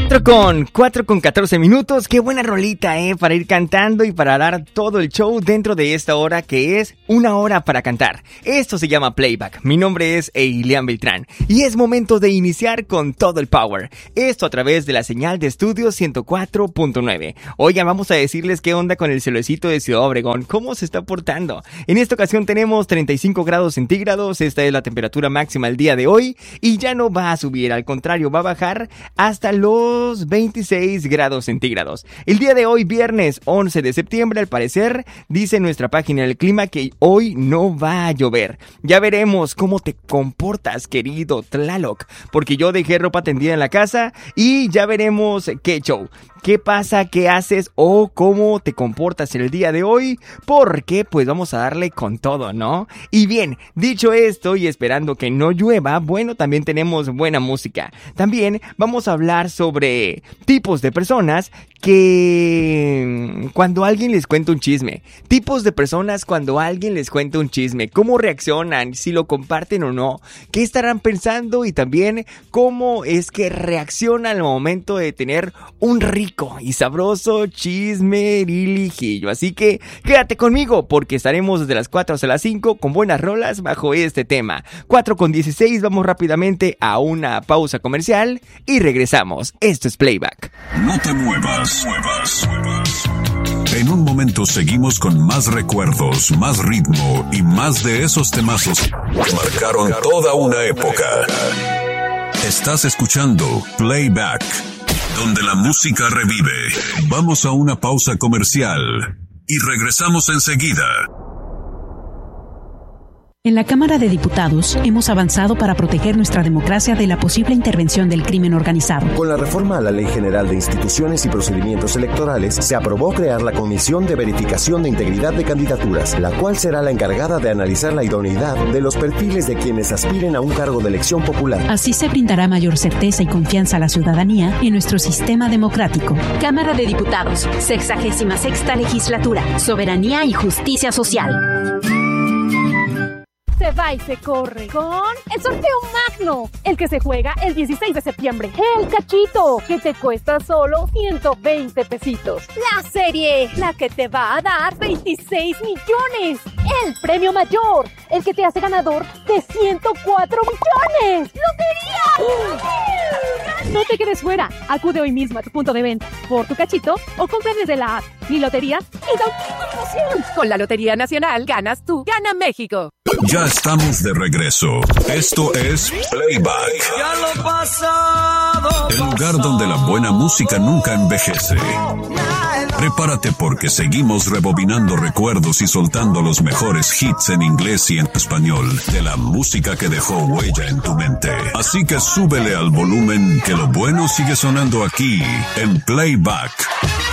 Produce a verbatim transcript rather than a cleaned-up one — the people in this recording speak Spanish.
cuatro con, cuatro con catorce minutos. Qué buena rolita, eh, para ir cantando y para dar todo el show dentro de esta hora que es una hora para cantar. Esto se llama Playback. Mi nombre es Eilian Beltrán y es momento de iniciar con todo el power. Esto a través de la señal de estudio ciento cuatro punto nueve. Oigan, vamos a decirles qué onda con el solecito de Ciudad Obregón, cómo se está portando. En esta ocasión tenemos treinta y cinco grados centígrados, esta es la temperatura máxima el día de hoy y ya no va a subir, al contrario, va a bajar hasta los veintiséis grados centígrados. El día de hoy, viernes once de septiembre, al parecer, dice nuestra página del clima que hoy no va a llover. Ya veremos cómo te comportas, querido Tlaloc, porque yo dejé ropa tendida en la casa y ya veremos qué show. ¿Qué pasa? ¿Qué haces? ¿O cómo te comportas el día de hoy? Porque pues vamos a darle con todo, ¿no? Y bien, dicho esto y esperando que no llueva, bueno, también tenemos buena música. También vamos a hablar sobre tipos de personas que cuando alguien les cuenta un chisme. Tipos de personas cuando alguien les cuenta un chisme. ¿Cómo reaccionan? Si lo comparten o no. ¿Qué estarán pensando? Y también cómo es que reaccionan al momento de tener un rico y sabroso chisme rilijillo. Así que quédate conmigo porque estaremos desde las cuatro hasta las cinco con buenas rolas bajo este tema. cuatro con dieciséis, vamos rápidamente a una pausa comercial y regresamos. Esto es Playback. No te muevas, muevas, muevas. En un momento seguimos con más recuerdos, más ritmo y más de esos temazos que marcaron toda una época. Estás escuchando Playback, donde la música revive. Vamos a una pausa comercial y regresamos enseguida. En la Cámara de Diputados hemos avanzado para proteger nuestra democracia de la posible intervención del crimen organizado. Con la reforma a la Ley General de Instituciones y Procedimientos Electorales, se aprobó crear la Comisión de Verificación de Integridad de Candidaturas, la cual será la encargada de analizar la idoneidad de los perfiles de quienes aspiren a un cargo de elección popular. Así se brindará mayor certeza y confianza a la ciudadanía en nuestro sistema democrático. Cámara de Diputados, sexagésima sexta legislatura, soberanía y justicia social. Se va y se corre con el sorteo magno, el que se juega el dieciséis de septiembre. El cachito, que te cuesta solo ciento veinte pesitos. La serie, la que te va a dar veintiséis millones. El premio mayor, el que te hace ganador de ciento cuatro millones. ¡Lotería! No te quedes fuera. Acude hoy mismo a tu punto de venta por tu cachito o compra desde la app Mi Lotería y da un emoción. Con la Lotería Nacional ganas tú, gana México. Ya estamos de regreso. Esto es Playback. Ya lo pasado, el lugar donde la buena música nunca envejece. Prepárate porque seguimos rebobinando recuerdos y soltando los mejores hits en inglés y en español de la música que dejó huella en tu mente. Así que súbele al volumen que lo bueno sigue sonando aquí en Playback.